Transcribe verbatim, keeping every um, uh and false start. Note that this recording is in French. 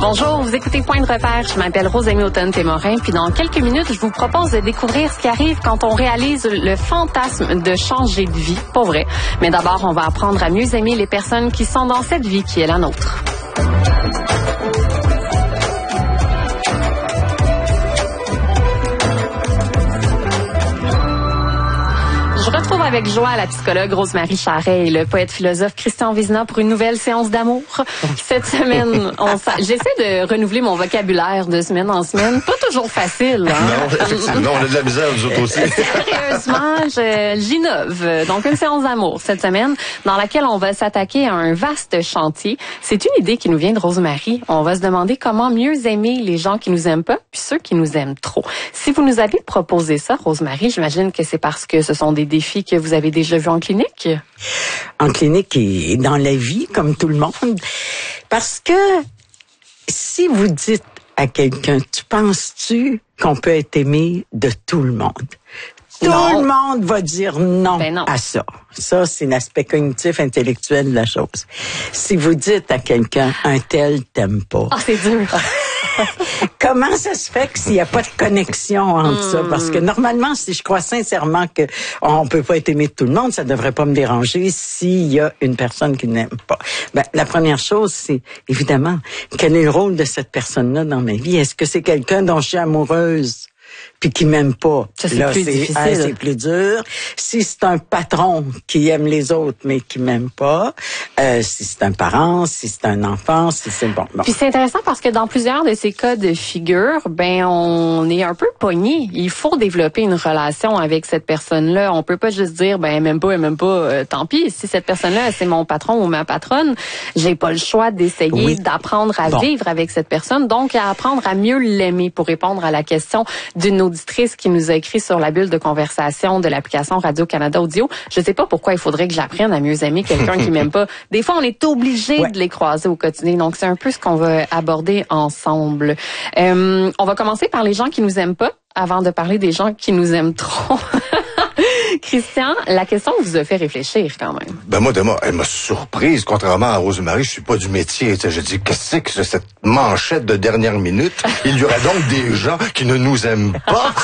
Bonjour, vous écoutez Point de repère. Je m'appelle Rosemée Automne-Témorin. Puis dans quelques minutes, je vous propose de découvrir ce qui arrive quand on réalise le fantasme de changer de vie. Pas vrai. Mais d'abord, on va apprendre à mieux aimer les personnes qui sont dans cette vie qui est la nôtre. Je retrouve avec joie la psychologue Rosemary Charret et le poète-philosophe Christian Vézina pour une nouvelle séance d'amour. Cette semaine, on sa... j'essaie de renouveler mon vocabulaire de semaine en semaine. Pas toujours facile. Hein? Non, effectivement, on a de la misère, nous autres aussi. Sérieusement, je... j'innove. Donc, une séance d'amour cette semaine dans laquelle on va s'attaquer à un vaste chantier. C'est une idée qui nous vient de Rosemary. On va se demander comment mieux aimer les gens qui nous aiment pas puis ceux qui nous aiment trop. Si vous nous avez proposé ça, Rosemary, j'imagine que c'est parce que ce sont des défis que vous avez déjà vus en clinique? En clinique et dans la vie, comme tout le monde. Parce que si vous dites à quelqu'un, tu penses-tu qu'on peut être aimé de tout le monde? Tout Non. le monde va dire non, Ben non. à ça. Ça, c'est l'aspect cognitif, intellectuel de la chose. Si vous dites à quelqu'un, un tel t'aime pas. Ah, c'est dur. Comment ça se fait que s'il n'y a pas de connexion entre Mm. ça? Parce que normalement, si je crois sincèrement que on peut pas être aimé de tout le monde, ça devrait pas me déranger s'il y a une personne qui n'aime pas. Ben, la première chose, c'est évidemment, quel est le rôle de cette personne-là dans ma vie? Est-ce que c'est quelqu'un dont je suis amoureuse? Puis qui m'aime pas. Ça, c'est Là, plus c'est, difficile. hein, c'est plus dur. Si c'est un patron qui aime les autres, mais qui m'aime pas, euh, si c'est un parent, si c'est un enfant, si c'est bon. bon. Puis c'est intéressant parce que dans plusieurs de ces cas de figure, ben on est un peu pogné. Il faut développer une relation avec cette personne-là. On peut pas juste dire ben elle m'aime pas, elle m'aime pas, euh, tant pis. Si cette personne-là c'est mon patron ou ma patronne, j'ai pas le choix d'essayer Oui. d'apprendre à Bon. vivre avec cette personne, donc à apprendre à mieux l'aimer. Pour répondre à la question d'une auditrice qui nous a écrit sur la bulle de conversation de l'application Radio-Canada Audio, je sais pas pourquoi il faudrait que j'apprenne à mieux aimer quelqu'un qui m'aime pas. Des fois, on est obligé Ouais. de les croiser au quotidien. Donc, c'est un peu ce qu'on va aborder ensemble. Euh, on va commencer par les gens qui nous aiment pas avant de parler des gens qui nous aiment trop. Christian, la question vous a fait réfléchir quand même. Ben moi, de moi, elle m'a surprise. Contrairement à Rosemary, je suis pas du métier. Tu sais, je dis, qu'est-ce que c'est cette manchette de dernière minute? Il y aura donc des gens qui ne nous aiment pas.